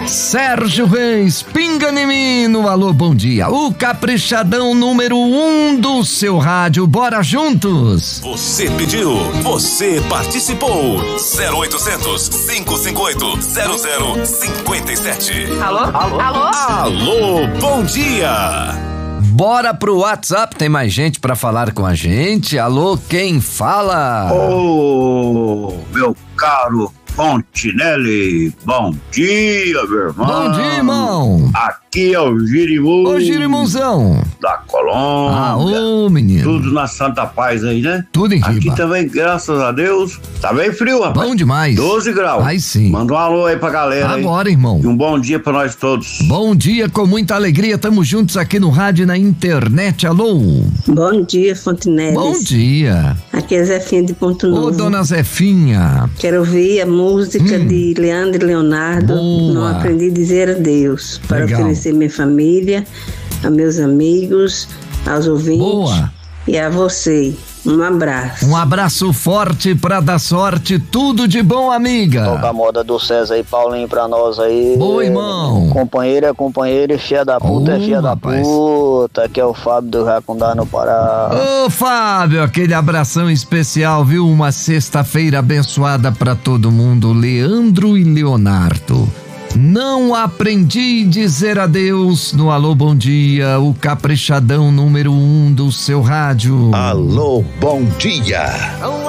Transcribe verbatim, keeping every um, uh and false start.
Sérgio Reis, pinga em mim no Alô Bom Dia, o caprichadão número um do seu rádio, bora juntos! Você pediu, você participou, zero oitocentos, cinco cinco oito, zero zero cinco sete. Alô? Alô? Alô? Alô, bom dia! Bora pro WhatsApp, tem mais gente pra falar com a gente. Alô, quem fala? Ô, meu caro Fontinelli, bom dia, meu irmão. Bom dia, irmão. Aqui é o Girimum. Ô, Girimãozão. Da Colômbia. Ah, ô, menino. Tudo na santa paz aí, né? Tudo em riba. Aqui também, graças a Deus, tá bem frio, rapaz. Bom demais. doze graus. Aí sim. Manda um alô aí pra galera. Agora, aí. irmão. E um bom dia pra nós todos. Bom dia, com muita alegria, tamo juntos aqui no rádio e na internet. Alô. Bom dia, Fontinelli. Bom dia. Aqui é Zefinha de Ponto Novo. Ô, dona Zefinha. Quero ouvir a música Hum. de Leandro e Leonardo. Boa. Não aprendi a dizer adeus. Para Legal. oferecer minha família, a meus amigos, aos ouvintes. Boa. E a você. Um abraço. Um abraço forte pra dar sorte, tudo de bom, amiga. Toca a moda do César aí, Paulinho, pra nós aí. Boa, irmão. Companheiro é companheiro e filha da puta Ô, é filha da rapaz. puta. Aqui é o Fábio do Jacundá no Pará. Ô, Fábio, aquele abração especial, viu? Uma sexta-feira abençoada pra todo mundo. Leandro e Leonardo. Não aprendi a dizer adeus no Alô Bom Dia, o caprichadão número um do seu rádio. Alô, bom dia!